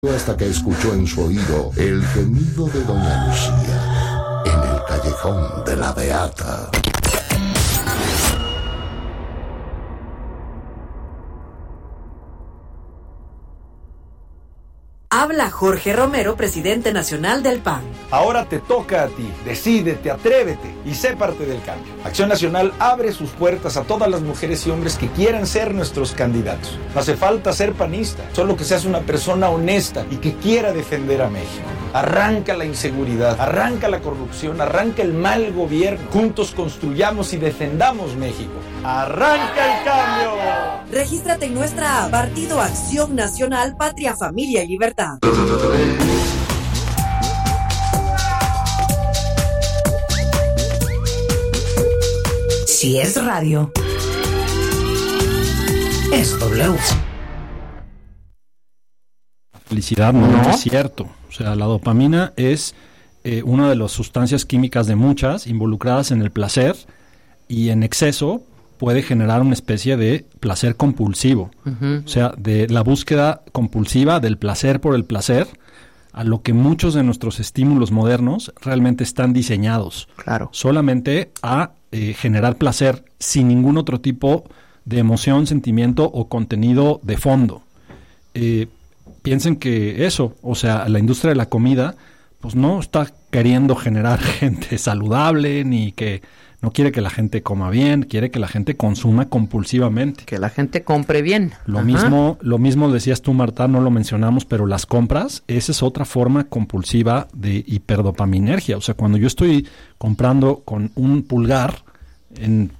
hasta que escuchó en su oído el gemido de doña Lucía en el callejón de la Beata. Habla Jorge Romero, presidente nacional del PAN. Ahora te toca a ti. Decídete, atrévete y sé parte del cambio. Acción Nacional abre sus puertas a todas las mujeres y hombres que quieran ser nuestros candidatos. No hace falta ser panista, solo que seas una persona honesta y que quiera defender a México. Arranca la inseguridad, arranca la corrupción, arranca el mal gobierno. Juntos construyamos y defendamos México. ¡Arranca el cambio! Regístrate en nuestra app Partido Acción Nacional, Patria, Familia y Libertad. Si es radio, es W. Felicidad no es cierto. O sea, la dopamina es una de las sustancias químicas de muchas involucradas en el placer, y en exceso puede generar una especie de placer compulsivo. O sea, de la búsqueda compulsiva del placer por el placer, a lo que muchos de nuestros estímulos modernos realmente están diseñados. Claro. Solamente a generar placer sin ningún otro tipo de emoción, sentimiento o contenido de fondo. Piensen que eso, o sea, la industria de la comida, pues no está queriendo generar gente saludable, ni que no quiere que la gente coma bien, quiere que la gente consuma compulsivamente. Que la gente compre bien. Lo mismo decías tú, Marta, no lo mencionamos, pero las compras, esa es otra forma compulsiva de hiperdopaminergia. O sea, cuando yo estoy comprando con un pulgar en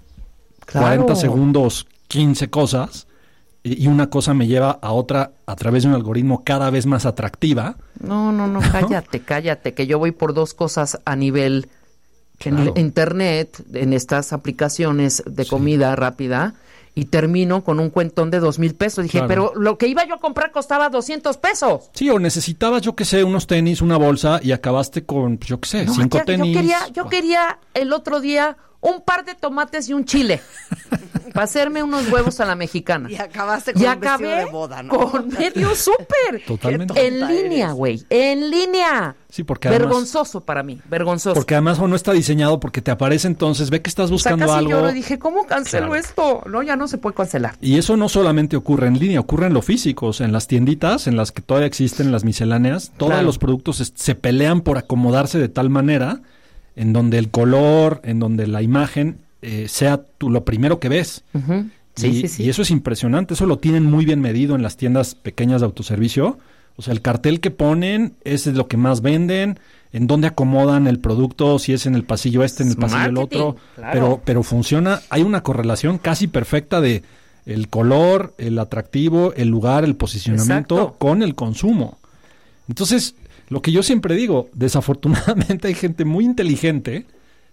40 segundos 15 cosas, y una cosa me lleva a otra a través de un algoritmo cada vez más atractiva. No, cállate, que yo voy por dos cosas a nivel en internet, en estas aplicaciones de comida rápida, y termino con un cuentón de 2,000 pesos. Dije, pero lo que iba yo a comprar costaba 200 pesos. Sí, o necesitabas, yo qué sé, unos tenis, una bolsa, y acabaste con, yo qué sé, 5 tenis. Yo quería el otro día un par de tomates y un chile para hacerme unos huevos a la mexicana. Y acabaste con un vestido de boda, ¿no? Con medio súper. Totalmente. En línea, güey. En línea. Sí, porque además, vergonzoso para mí, vergonzoso. Porque además no está diseñado porque te aparece entonces, ve que estás buscando algo. Yo dije, ¿cómo cancelo esto? No, ya no se puede cancelar. Y eso no solamente ocurre en línea, ocurre en lo físico, o sea, en las tienditas, en las que todavía existen las misceláneas, todos los productos se pelean por acomodarse de tal manera en donde el color, en donde la imagen sea lo primero que ves. Sí. Y eso es impresionante, eso lo tienen muy bien medido en las tiendas pequeñas de autoservicio. O sea, el cartel que ponen es lo que más venden, en dónde acomodan el producto, si es en el pasillo en el pasillo el otro, claro. pero funciona, hay una correlación casi perfecta de el color, el atractivo, el lugar, el posicionamiento con el consumo. Entonces, lo que yo siempre digo, desafortunadamente hay gente muy inteligente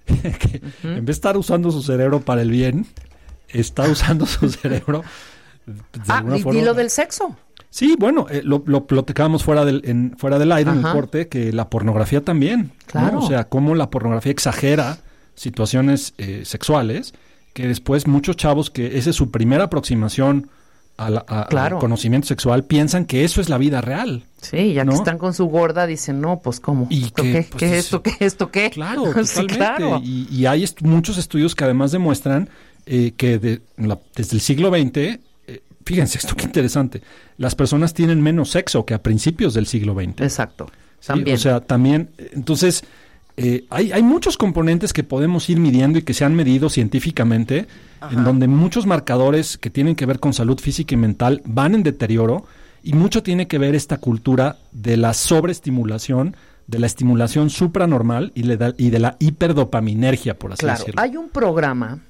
que en vez de estar usando su cerebro para el bien, está usando su cerebro de alguna forma. ¿Y lo del sexo? Sí, bueno, lo platicábamos fuera del aire, en el corte, que la pornografía también. Claro. ¿no? O sea, cómo la pornografía exagera situaciones sexuales, que después muchos chavos que esa es su primera aproximación al conocimiento sexual, piensan que eso es la vida real. Sí, ya ¿no? que están con su gorda, dicen, no, pues ¿cómo? ¿Y ¿Qué es esto? ¿Qué? Claro, totalmente. Sí, claro. Y hay muchos estudios que además demuestran que desde el siglo XX, fíjense esto qué interesante, las personas tienen menos sexo que a principios del siglo XX. Exacto, ¿sí? también. O sea, también, entonces, hay muchos componentes que podemos ir midiendo y que se han medido científicamente, en donde muchos marcadores que tienen que ver con salud física y mental van en deterioro, y mucho tiene que ver esta cultura de la sobreestimulación, de la estimulación supranormal y de la hiperdopaminergia, por así decirlo. Hay un programa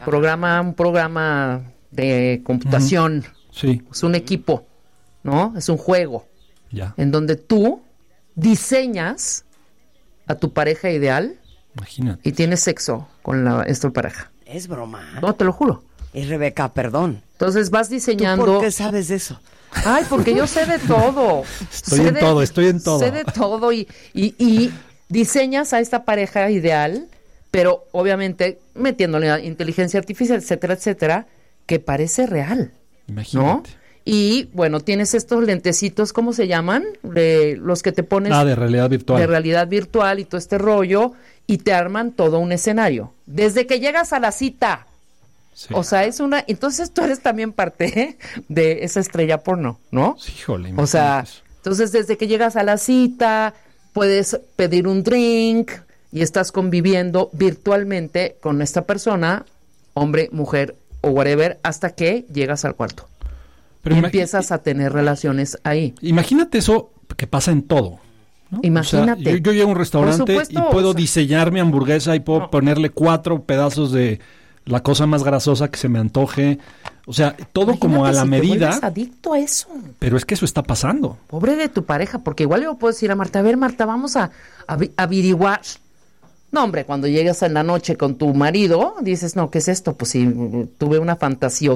de computación. Sí. Es un equipo, ¿no? Es un juego. Ya. En donde tú diseñas a tu pareja ideal. Imagínate. Y tienes sexo con esta pareja. Es broma. No, te lo juro. Es Rebeca, perdón. Entonces vas diseñando. ¿Tú por qué sabes de eso? Ay, porque yo sé de todo. Estoy en todo. Sé de todo y diseñas a esta pareja ideal, pero obviamente metiéndole inteligencia artificial, etcétera, etcétera, que parece real. Imagínate. ¿No? Y bueno, tienes estos lentecitos, ¿cómo se llaman? Los que te pones... de realidad virtual. De realidad virtual y todo este rollo, y te arman todo un escenario. Desde que llegas a la cita. Sí. O sea, es una... Entonces tú eres también parte de esa estrella porno, ¿no? Sí, híjole. O sea, entonces desde que llegas a la cita, puedes pedir un drink y estás conviviendo virtualmente con esta persona, hombre, mujer o whatever, hasta que llegas al cuarto. Pero y empiezas a tener relaciones ahí. Imagínate eso que pasa en todo, ¿no? Imagínate. O sea, yo llego a un restaurante y puedo diseñar mi hamburguesa y puedo ponerle 4 pedazos de la cosa más grasosa que se me antoje. O sea, todo imagínate como a la medida. Te adicto a eso. Pero es que eso está pasando. Pobre de tu pareja, porque igual yo puedo decir a Marta, a ver, Marta, vamos a averiguar. No, hombre, cuando llegas en la noche con tu marido, dices, no, ¿qué es esto? Pues si tuve una fantasía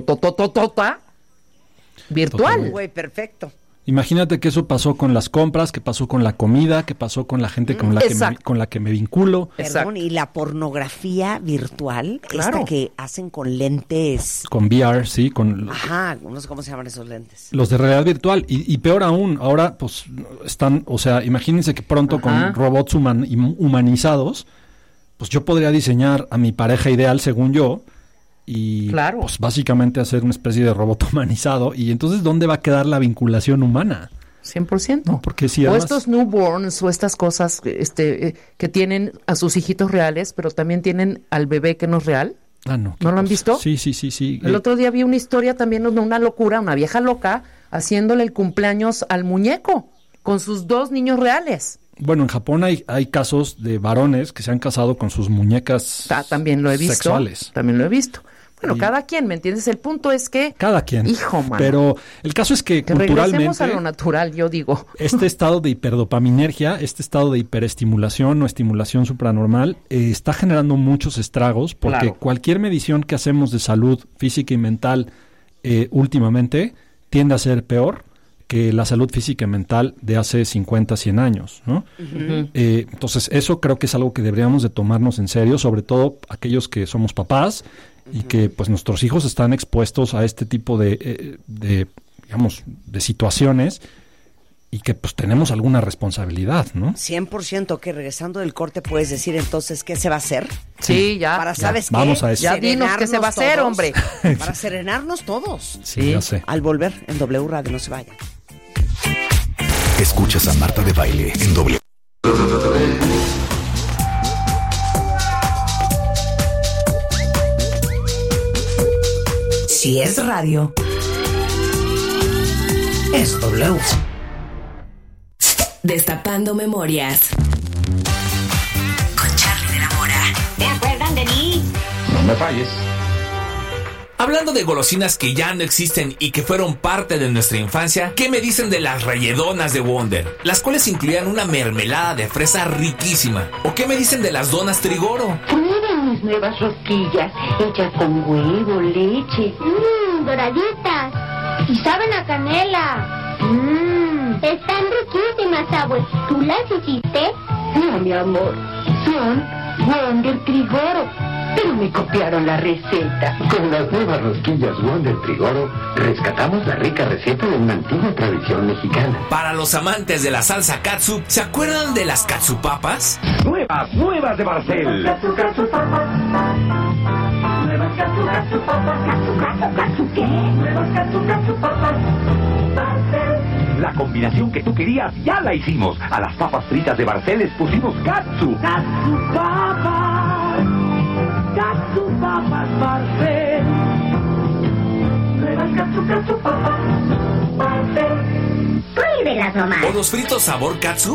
virtual. Güey, perfecto. Imagínate que eso pasó con las compras, que pasó con la comida, que pasó con la gente con la que me vinculo. Perdón, y la pornografía virtual, esta que hacen con lentes. Con VR, sí. Ajá, no sé cómo se llaman esos lentes. Los de realidad virtual. Y peor aún, ahora pues están, o sea, imagínense que pronto con robots humanizados, pues yo podría diseñar a mi pareja ideal, según yo, y pues básicamente hacer una especie de robot humanizado. Y entonces, ¿dónde va a quedar la vinculación humana? 100%. No, porque si además... O estos newborns o estas cosas que tienen a sus hijitos reales, pero también tienen al bebé que no es real. Ah, no. ¿No lo han visto? Sí. El otro día vi una historia también de una locura, una vieja loca, haciéndole el cumpleaños al muñeco con sus 2 niños reales. Bueno, en Japón hay casos de varones que se han casado con sus muñecas también lo he visto, sexuales. También lo he visto. Bueno, cada quien, ¿me entiendes? El punto es que... Cada quien. Hijo, mano. Pero el caso es que culturalmente... regresemos a lo natural, yo digo. Este estado de hiperdopaminergia, este estado de hiperestimulación o estimulación supranormal, está generando muchos estragos porque cualquier medición que hacemos de salud física y mental últimamente tiende a ser peor que la salud física y mental de hace 50, 100 años, ¿no? Uh-huh. Entonces, eso creo que es algo que deberíamos de tomarnos en serio, sobre todo aquellos que somos papás y que pues nuestros hijos están expuestos a este tipo de situaciones y que pues tenemos alguna responsabilidad, ¿no? 100%, que regresando del corte puedes decir entonces qué se va a hacer. Sí, ya. Para, ¿sabes qué? Vamos a eso. Ya dinos qué se va a hacer, todos, hombre. Para serenarnos todos. Sí, ya sé. Al volver en W Radio, no se vayan. Escuchas a Marta de Baile en W. Si es radio, es W. Destapando memorias. Con Charly de la Mora. ¿Te acuerdan de mí? No me falles. Hablando de golosinas que ya no existen y que fueron parte de nuestra infancia, ¿qué me dicen de las rayedonas de Wonder? Las cuales incluían una mermelada de fresa riquísima. ¿O qué me dicen de las donas Trigoro? Prueben mis nuevas rosquillas, hechas con huevo, leche. Doraditas. Y saben a canela. Están riquísimas, abue. ¿Tú las hiciste? No, mi amor. Son Wonder Trigoro. Pero me copiaron la receta. Con las nuevas rosquillas Wonder Trigoro, rescatamos la rica receta de una antigua tradición mexicana. Para los amantes de la salsa katsu, ¿se acuerdan de las katsupapas? Nuevas de Barcel. Katsupapas. Nuevas katsupapas. Katsu, ¿qué? Nuevas katsupapas. Barcel. La combinación que tú querías ya la hicimos. A las papas fritas de Barcel les pusimos katsu. Katsupapas. Katsupapas Barcel. Nuevas katsupapas Barcel. Pruébelas nomás. ¿O los fritos sabor katsu?